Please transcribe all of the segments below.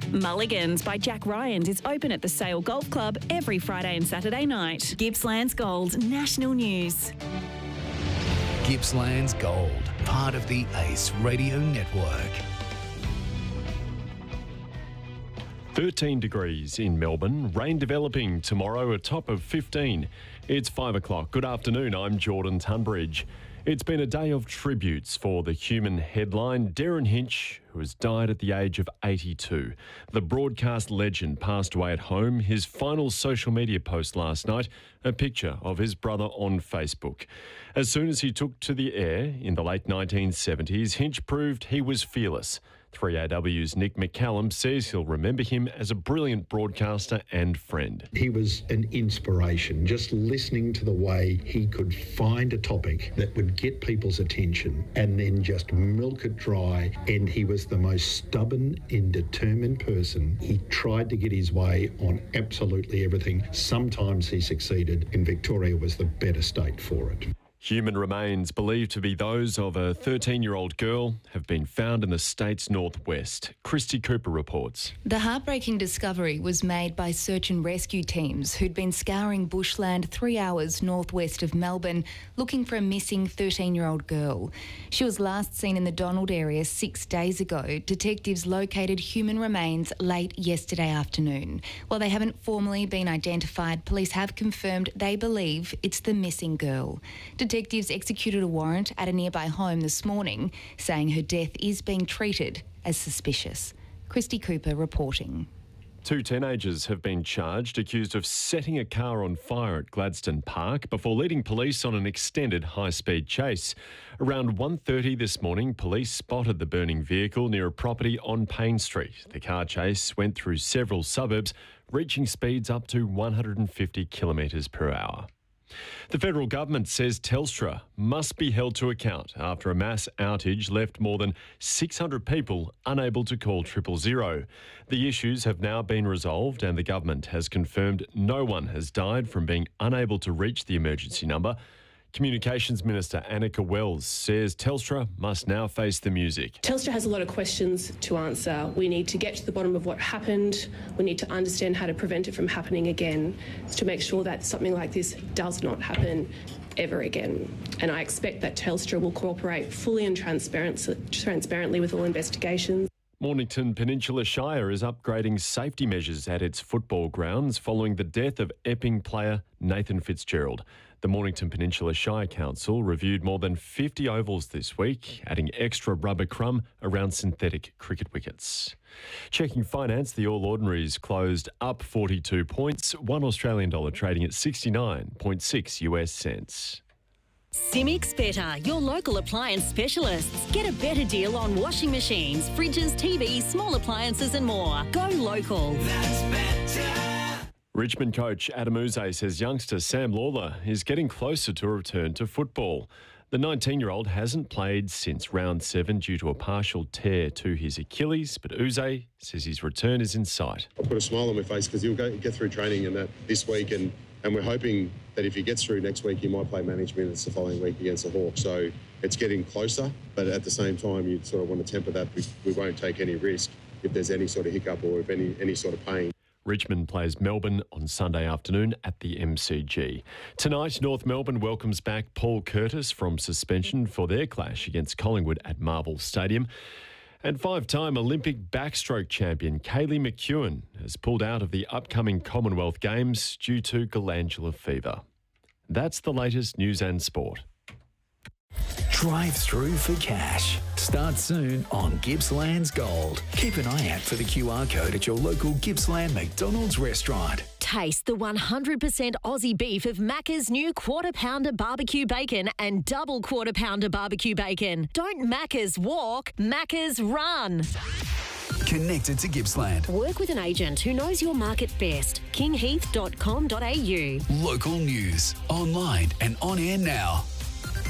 Mulligans by Jack Ryans is open at the Sale Golf Club every Friday and Saturday night. Gippsland's Gold, national news. Gippsland's Gold, part of the ACE Radio Network. 13 degrees in Melbourne, rain developing tomorrow, a top of 15. It's 5 o'clock. Good afternoon, I'm Jordan Tunbridge. It's been a day of tributes for the human headline, Darren Hinch, who has died at the age of 82. The broadcast legend passed away at home. His final social media post last night, a picture of his brother on Facebook. As soon as he took to the air in the late 1970s, Hinch proved he was fearless. 3AW's Nick McCallum says he'll remember him as a brilliant broadcaster and friend. He was an inspiration, just listening to the way he could find a topic that would get people's attention and then just milk it dry. And he was the most stubborn and determined person. He tried to get his way on absolutely everything. Sometimes he succeeded, and Victoria was the better state for it. Human remains believed to be those of a 13-year-old girl have been found in the state's northwest. Christy Cooper reports. The heartbreaking discovery was made by search and rescue teams who'd been scouring bushland 3 hours northwest of Melbourne looking for a missing 13-year-old girl. She was last seen in the Donald area 6 days ago. Detectives located human remains late yesterday afternoon. While they haven't formally been identified, police have confirmed they believe it's the missing girl. Detectives executed a warrant at a nearby home this morning, saying her death is being treated as suspicious. Christy Cooper reporting. 2 teenagers have been charged, accused of setting a car on fire at Gladstone Park before leading police on an extended high-speed chase. Around 1:30 this morning, police spotted the burning vehicle near a property on Payne Street. The car chase went through several suburbs, reaching speeds up to 150 kilometres per hour. The federal government says Telstra must be held to account after a mass outage left more than 600 people unable to call 000. The issues have now been resolved and the government has confirmed no one has died from being unable to reach the emergency number. Communications Minister Annika Wells says Telstra must now face the music. Telstra has a lot of questions to answer. We need to get to the bottom of what happened. We need to understand how to prevent it from happening again, to make sure that something like this does not happen ever again. And I expect that Telstra will cooperate fully and transparently with all investigations. Mornington Peninsula Shire is upgrading safety measures at its football grounds following the death of Epping player Nathan Fitzgerald. The Mornington Peninsula Shire Council reviewed more than 50 ovals this week, adding extra rubber crumb around synthetic cricket wickets. Checking finance, the All Ordinaries closed up 42 points, $1 Australian dollar trading at 69.6 US cents. Simics Better, your local appliance specialists. Get a better deal on washing machines, fridges, TVs, small appliances and more. Go local. That's better. Richmond coach Adam Uze says youngster Sam Lawler is getting closer to a return to football. The 19-year-old hasn't played since round 7 due to a partial tear to his Achilles, but Uze says his return is in sight. I put a smile on my face because he'll get through training and that this week, and we're hoping that if he gets through next week, he might play managed minutes the following week against the Hawks. So it's getting closer, but at the same time, you sort of want to temper that. We won't take any risk if there's any sort of hiccup or if any sort of pain. Richmond plays Melbourne on Sunday afternoon at the MCG. Tonight, North Melbourne welcomes back Paul Curtis from suspension for their clash against Collingwood at Marvel Stadium. And 5-time Olympic backstroke champion Kaylee McEwen has pulled out of the upcoming Commonwealth Games due to glandular fever. That's the latest news and sport. Drive through for cash. Start soon on Gippsland's Gold. Keep an eye out for the QR code at your local Gippsland McDonald's restaurant. Taste the 100% Aussie beef of Macca's new Quarter Pounder barbecue bacon and double Quarter Pounder barbecue bacon. Don't Macca's walk, Macca's run. Connected to Gippsland. Work with an agent who knows your market best. kingheath.com.au. Local news, online and on air now.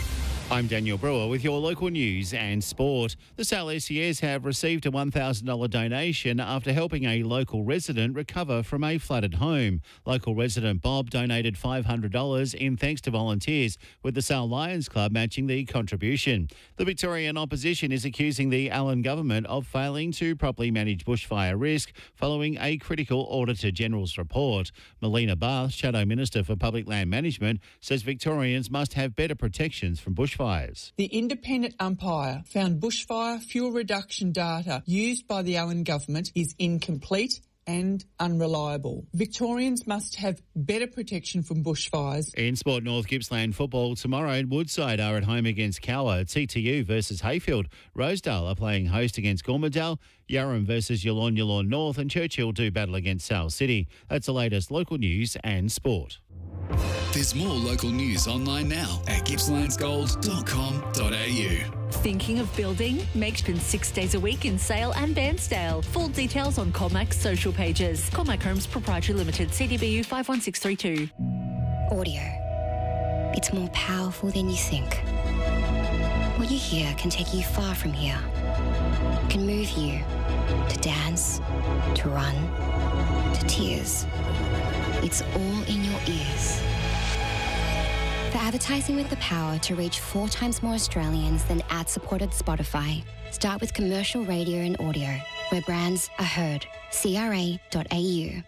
I'm Daniel Brewer with your local news and sport. The Sale SES have received a $1,000 donation after helping a local resident recover from a flooded home. Local resident Bob donated $500 in thanks to volunteers, with the Sale Lions Club matching the contribution. The Victorian opposition is accusing the Allen government of failing to properly manage bushfire risk following a critical Auditor General's report. Melina Barth, Shadow Minister for Public Land Management, says Victorians must have better protections from bushfires. The independent umpire found bushfire fuel reduction data used by the Allen government is incomplete and unreliable. Victorians must have better protection from bushfires. In Sport North, Gippsland football tomorrow, Woodside are at home against Cowher, TTU versus Hayfield, Rosedale are playing host against Gormadale, Yarram versus Yallourn North, and Churchill do battle against Sale City. That's the latest local news and sport. There's more local news online now at gippslandsgold.com.au. Thinking of building? Make spend 6 days a week in Sale and Bairnsdale. Full details on Colmac's social pages. Colmac Homes Proprietary Limited, CDBU 51632. Audio. It's more powerful than you think. What you hear can take you far from here. It can move you to dance, to run, to tears. It's all in your ears. For advertising with the power to reach 4 times more Australians than ad-supported Spotify, start with commercial radio and audio, where brands are heard. CRA.au.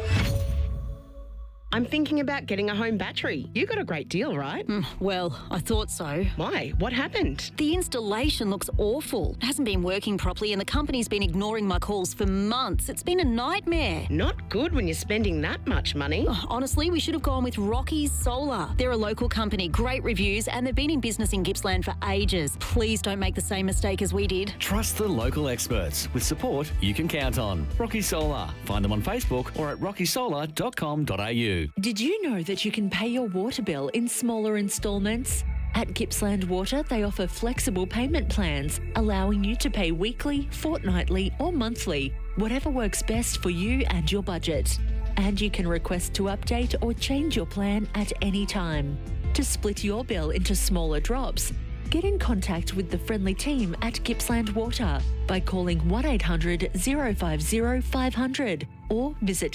I'm thinking about getting a home battery. You got a great deal, right? Well, I thought so. Why? What happened? The installation looks awful. It hasn't been working properly and the company's been ignoring my calls for months. It's been a nightmare. Not good when you're spending that much money. Honestly, we should have gone with Rocky's Solar. They're a local company, great reviews, and they've been in business in Gippsland for ages. Please don't make the same mistake as we did. Trust the local experts with support you can count on. Rocky Solar. Find them on Facebook or at rockysolar.com.au. Did you know that you can pay your water bill in smaller instalments? At Gippsland Water, they offer flexible payment plans, allowing you to pay weekly, fortnightly or monthly, whatever works best for you and your budget. And you can request to update or change your plan at any time. To split your bill into smaller drops, get in contact with the friendly team at Gippsland Water by calling 1800 050 500 or visit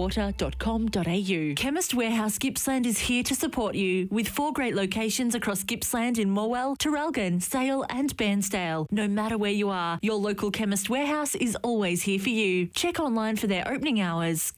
gippswater.com.au. Chemist Warehouse Gippsland is here to support you with 4 great locations across Gippsland in Morwell, Terrelgan, Sale and Bairnsdale. No matter where you are, your local Chemist Warehouse is always here for you. Check online for their opening hours,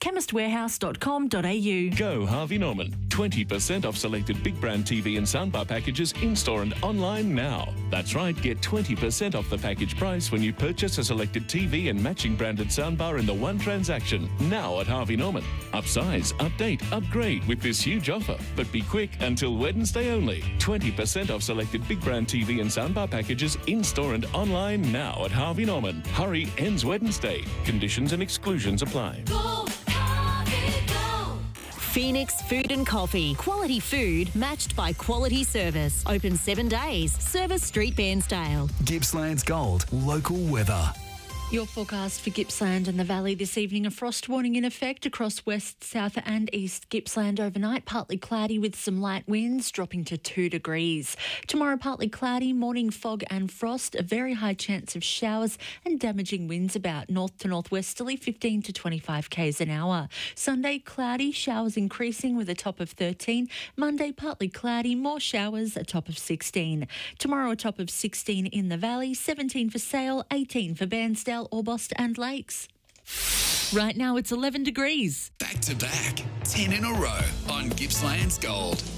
chemistwarehouse.com.au. Go Harvey Norman. 20% off selected big brand TV and soundbar packages in-store and online now. That's right, get 20% off the package price when you purchase a selected TV and matching branded soundbar in the one transaction. Now at Harvey Norman. Upsize, update, upgrade with this huge offer. But be quick, until Wednesday only. 20% off selected big brand TV and soundbar packages in-store and online now at Harvey Norman. Hurry, ends Wednesday. Conditions and exclusions apply. Go, Harvey, go. Phoenix Food and Coffee. Quality food matched by quality service. Open 7 days. Service Street, Bairnsdale. Gippsland's Gold. Local weather. Your forecast for Gippsland and the Valley this evening, a frost warning in effect across west, south and east Gippsland overnight, partly cloudy with some light winds dropping to 2 degrees. Tomorrow partly cloudy, morning fog and frost, a very high chance of showers and damaging winds about north to northwesterly 15 to 25 k's an hour. Sunday cloudy, showers increasing with a top of 13. Monday partly cloudy, more showers, a top of 16. Tomorrow a top of 16 in the Valley, 17 for Sale, 18 for Bairnsdale, Orbost and Lakes. Right now it's 11 degrees. Back to back, 10 in a row on Gippsland's Gold.